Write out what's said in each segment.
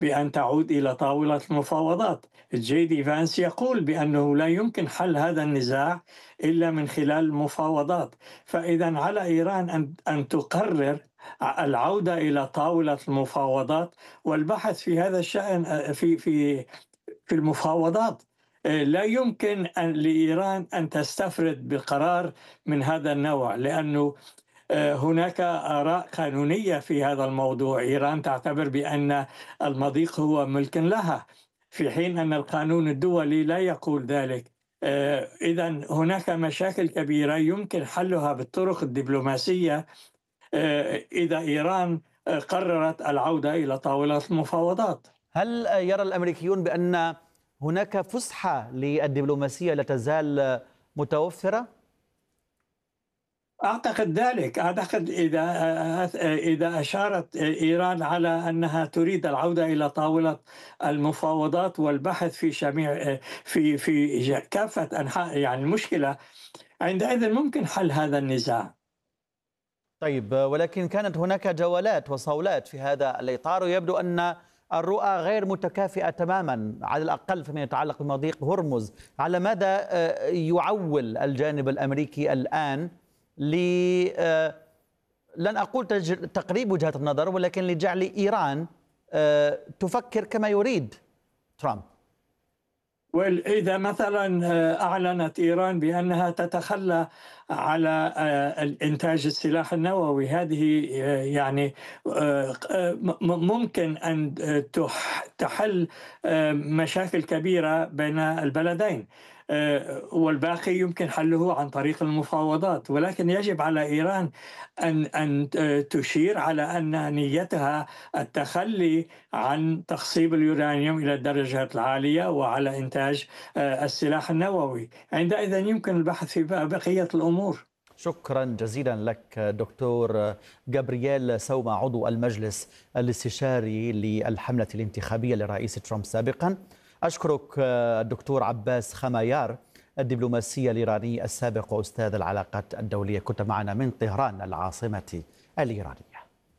بأن تعود إلى طاولة المفاوضات. جي دي فانس يقول بأنه لا يمكن حل هذا النزاع إلا من خلال المفاوضات. فإذا على إيران أن تقرر العودة إلى طاولة المفاوضات والبحث في هذا الشأن في المفاوضات. لا يمكن لإيران أن تستفرد بقرار من هذا النوع، لأنه هناك آراء قانونية في هذا الموضوع. إيران تعتبر بأن المضيق هو ملك لها، في حين أن القانون الدولي لا يقول ذلك. إذا هناك مشاكل كبيرة يمكن حلها بالطرق الدبلوماسية إذا إيران قررت العودة إلى طاولة المفاوضات. هل يرى الأمريكيون بأن هناك فسحة للدبلوماسية لا تزال متوفرة؟ أعتقد ذلك. أعتقد إذا أشارت إيران على أنها تريد العودة إلى طاولة المفاوضات والبحث في جميع في كافة أنحاء يعني المشكلة، عندئذ ممكن حل هذا النزاع. طيب، ولكن كانت هناك جولات وصولات في هذا الإطار، ويبدو أن الرؤى غير متكافئة تماما، على الأقل فيما يتعلق بمضيق هرمز. على ماذا يعول الجانب الأمريكي الآن لن أقول تقريب وجهة النظر، ولكن لجعل إيران تفكر كما يريد ترامب؟ وإذا مثلا أعلنت إيران بأنها تتخلى على الإنتاج السلاح النووي، هذه يعني ممكن أن تحل مشاكل كبيرة بين البلدين، والباقي يمكن حله عن طريق المفاوضات. ولكن يجب على إيران أن تشير على أن نيتها التخلي عن تخصيب اليورانيوم إلى الدرجات العالية وعلى إنتاج السلاح النووي. عندئذ يمكن البحث في بقية الأمور. شكرا جزيلا لك دكتور جابرييل سوما، عضو المجلس الاستشاري للحملة الانتخابية لرئيس ترامب سابقا. أشكرك الدكتور عباس خمايار، الدبلوماسي الإيراني السابق وأستاذ العلاقات الدولية، كنت معنا من طهران العاصمة الإيرانية.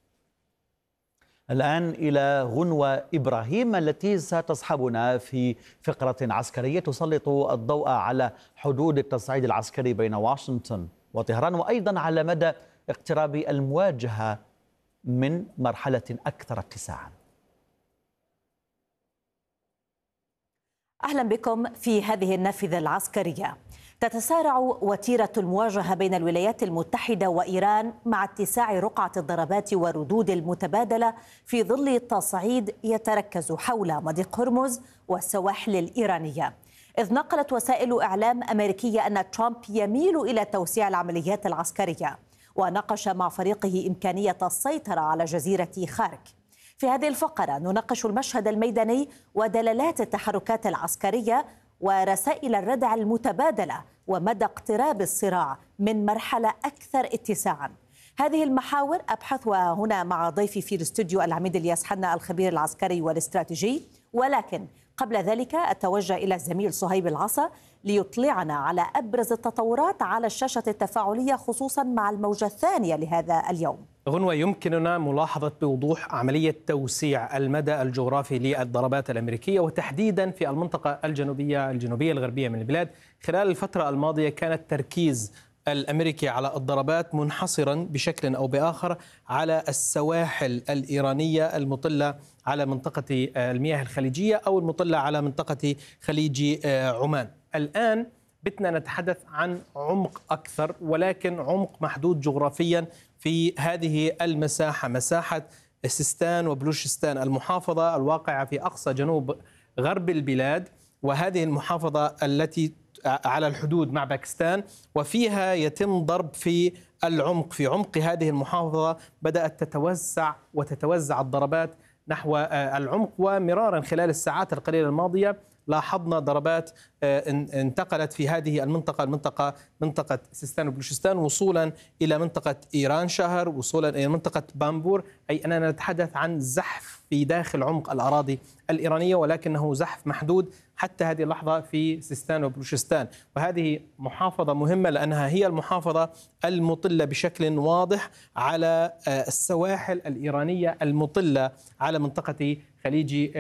الآن إلى غنوة إبراهيم التي ستصحبنا في فقرة عسكرية تسلط الضوء على حدود التصعيد العسكري بين واشنطن وطهران، وأيضا على مدى اقتراب المواجهة من مرحلة أكثر اتساعا. أهلا بكم في هذه النافذة العسكرية. تتسارع وتيرة المواجهة بين الولايات المتحدة وإيران مع اتساع رقعة الضربات والردود المتبادلة في ظل تصعيد يتركز حول مضيق هرمز والسواحل الإيرانية. إذ نقلت وسائل إعلام أمريكية أن ترامب يميل إلى توسيع العمليات العسكرية، وناقش مع فريقه إمكانية السيطرة على جزيرة خارك. في هذه الفقرة نناقش المشهد الميداني ودلالات التحركات العسكرية ورسائل الردع المتبادلة ومدى اقتراب الصراع من مرحلة أكثر اتساعا. هذه المحاور أبحثها هنا مع ضيفي في الاستوديو العميد الياس حنا، الخبير العسكري والاستراتيجي. ولكن قبل ذلك أتوجه إلى الزميل صهيب العصا ليطلعنا على أبرز التطورات على الشاشة التفاعلية، خصوصا مع الموجة الثانية لهذا اليوم. غنوة، يمكننا ملاحظة بوضوح عملية توسيع المدى الجغرافي للضربات الأمريكية، وتحديدا في المنطقة الجنوبية الغربية من البلاد. خلال الفترة الماضية كان التركيز الأمريكي على الضربات منحصرا بشكل أو بآخر على السواحل الإيرانية المطلة على منطقة المياه الخليجية أو المطلة على منطقة خليج عمان. الآن بدنا نتحدث عن عمق أكثر، ولكن عمق محدود جغرافيا في هذه المساحة، مساحة سيستان وبلوشستان، المحافظة الواقعة في أقصى جنوب غرب البلاد، وهذه المحافظة التي على الحدود مع باكستان، وفيها يتم ضرب في العمق. في عمق هذه المحافظة بدأت تتوزع الضربات نحو العمق، ومرارا خلال الساعات القليلة الماضية لاحظنا ضربات انتقلت في هذه منطقة سيستان وبلوشستان، وصولا إلى منطقة إيران شهر، وصولا إلى منطقة بامبور. أي أننا نتحدث عن زحف في داخل عمق الأراضي الإيرانية، ولكنه زحف محدود حتى هذه اللحظة في سيستان وبلوشستان. وهذه محافظة مهمة لأنها هي المحافظة المطلة بشكل واضح على السواحل الإيرانية المطلة على منطقة خليج